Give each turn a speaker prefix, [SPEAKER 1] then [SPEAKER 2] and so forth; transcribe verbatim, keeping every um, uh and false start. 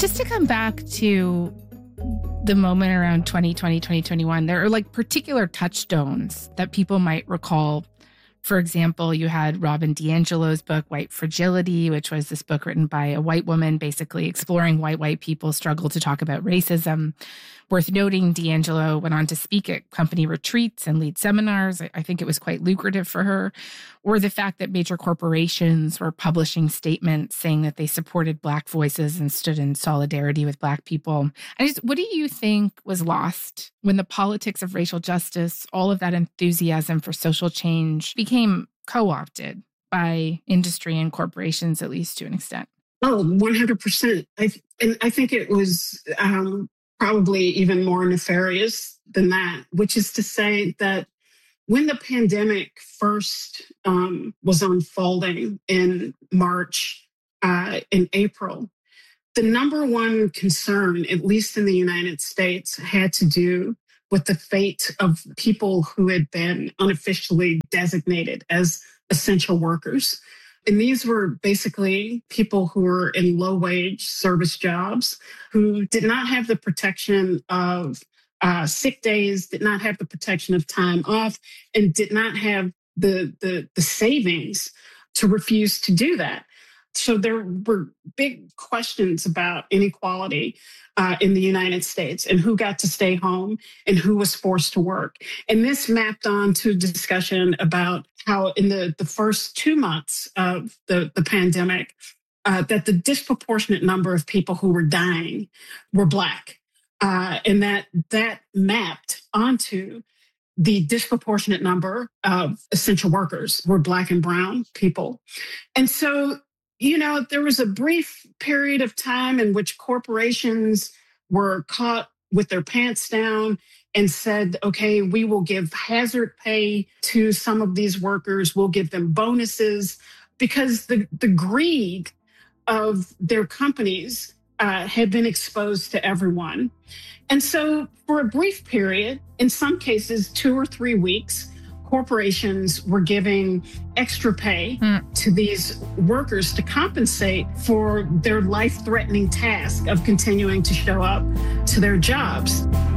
[SPEAKER 1] Just to come back to the moment around twenty twenty, twenty twenty-one, there are like particular touchstones that people might recall. For example, you had Robin DiAngelo's book, White Fragility, which was this book written by a white woman, basically exploring why white people struggle to talk about racism. Worth noting, DiAngelo went on to speak at company retreats and lead seminars. I think it was quite lucrative for her. Or the fact that major corporations were publishing statements saying that they supported Black voices and stood in solidarity with Black people. I just, what do you think was lost when the politics of racial justice, all of that enthusiasm for social change, became co-opted by industry and corporations, at least to an extent?
[SPEAKER 2] Oh, one hundred percent. I, and I think it was um, probably even more nefarious than that, which is to say that when the pandemic first um, was unfolding in March uh, and April, the number one concern, at least in the United States, had to do with the fate of people who had been unofficially designated as essential workers. And these were basically people who were in low-wage service jobs, who did not have the protection of uh, sick days, did not have the protection of time off, and did not have the, the, the savings to refuse to do that. So there were big questions about inequality uh, in the United States and who got to stay home and who was forced to work. And this mapped on to a discussion about how in the, the first two months of the, the pandemic, uh, that the disproportionate number of people who were dying were Black. Uh, and that that mapped onto the disproportionate number of essential workers were Black and brown people. And so, you know, there was a brief period of time in which corporations were caught with their pants down and said, okay, we will give hazard pay to some of these workers. We'll give them bonuses, because the, the greed of their companies uh, had been exposed to everyone. And so for a brief period, in some cases, two or three weeks, corporations were giving extra pay mm. to these workers to compensate for their life-threatening task of continuing to show up to their jobs.